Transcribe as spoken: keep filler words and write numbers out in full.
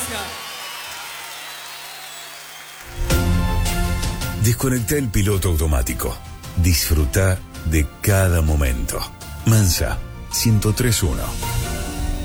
gracias. Desconecta el piloto automático. Disfruta de cada momento. Mansa, ciento tres punto uno.